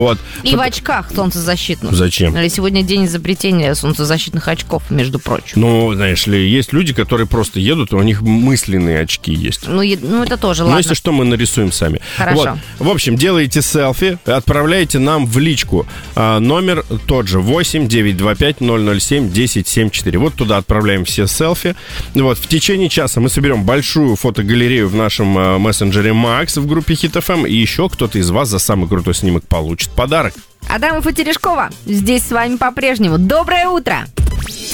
Вот. И в очках солнцезащитных. Зачем? Или сегодня день изобретения солнцезащитных очков, между прочим. Ну, знаешь ли, есть люди, которые просто едут, и у них мысленные очки есть. Ну это тоже, Но ладно. если что, мы нарисуем сами. Хорошо. Вот. В общем, делаете селфи, отправляете нам в личку. Номер тот же, 8-925-007-1074. Вот туда отправляем все селфи. Вот. В течение часа мы соберем большую фотогалерею в нашем мессенджере Max в группе Hit FM, и еще кто-то из вас за самый крутой снимок получит подарок. Адамов и Терешкова здесь с вами по-прежнему. Доброе утро!